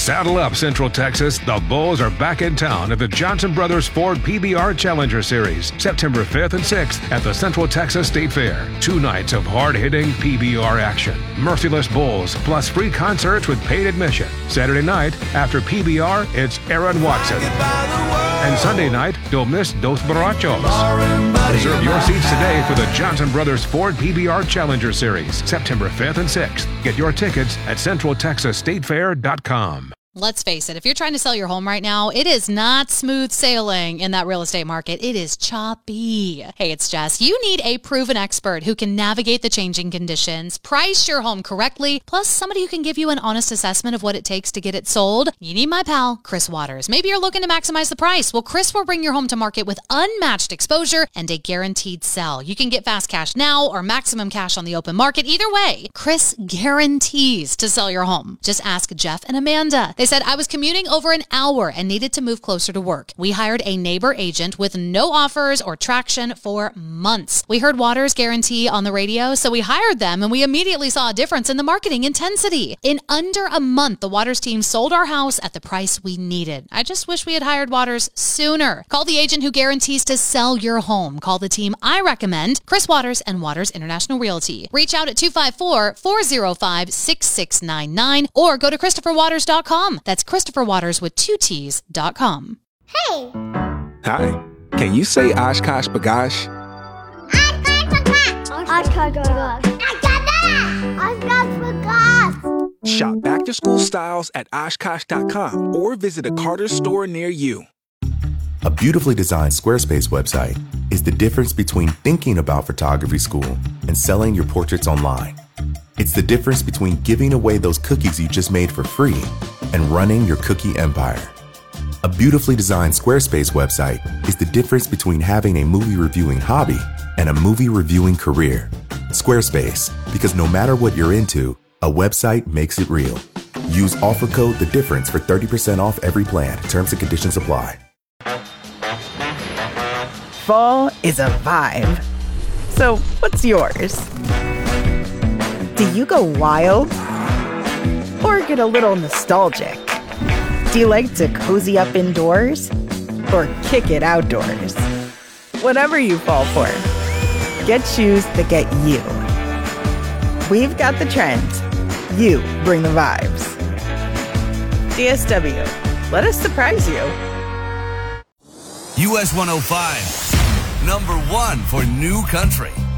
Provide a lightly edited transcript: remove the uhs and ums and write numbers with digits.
Saddle up, Central Texas. The Bulls are back in town at the Johnson Brothers Ford PBR Challenger Series, September 5th and 6th at the Central Texas State Fair. 2 nights of hard-hitting PBR action. Merciless Bulls, plus free concerts with paid admission. Saturday night, after PBR, it's Aaron Watson. And Sunday night, don't miss Dos Borrachos. Reserve your seats today for the Johnson Brothers Ford PBR Challenger Series, September 5th and 6th. Get your tickets at CentralTexasStateFair.com. Let's face it, if you're trying to sell your home right now, it is not smooth sailing in that real estate market. It is choppy. Hey, it's Jess. You need a proven expert who can navigate the changing conditions, price your home correctly, plus somebody who can give you an honest assessment of what it takes to get it sold. You need my pal, Chris Waters. Maybe you're looking to maximize the price. Well, Chris will bring your home to market with unmatched exposure and a guaranteed sell. You can get fast cash now or maximum cash on the open market. Either way, Chris guarantees to sell your home. Just ask Jeff and Amanda. They said, I was commuting over an hour and needed to move closer to work. We hired a neighbor agent with no offers or traction for months. We heard Waters Guarantee on the radio, so we hired them and we immediately saw a difference in the marketing intensity. In under a month, the Waters team sold our house at the price we needed. I just wish we had hired Waters sooner. Call the agent who guarantees to sell your home. Call the team I recommend, Chris Waters and Waters International Realty. Reach out at 254-405-6699 or go to ChristopherWaters.com. That's Christopher Waters with 2 T's.com. Hey! Hi. Can you say Oshkosh B'gosh? Oshkosh B'gosh. Oshkosh B'gosh. Shop back-to-school styles at Oshkosh.com or visit a Carter store near you. A beautifully designed Squarespace website is the difference between thinking about photography school and selling your portraits online. It's the difference between giving away those cookies you just made for free and running your cookie empire. A beautifully designed Squarespace website is the difference between having a movie reviewing hobby and a movie reviewing career. Squarespace, because no matter what you're into, a website makes it real. Use offer code The Difference for 30% off every plan. Terms and conditions apply. Fall is a vibe. So what's yours? Do you go wild? Or get a little nostalgic? Do you like to cozy up indoors? Or kick it outdoors? Whatever you fall for, get shoes that get you. We've got the trends. You bring the vibes. DSW, let us surprise you. US 105, #1 for new country.